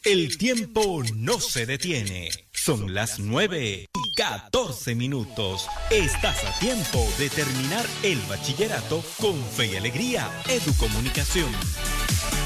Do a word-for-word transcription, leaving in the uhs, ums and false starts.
El tiempo no se detiene. Son las nueve y catorce minutos. Estás a tiempo de terminar el bachillerato con fe y alegría. Educomunicación.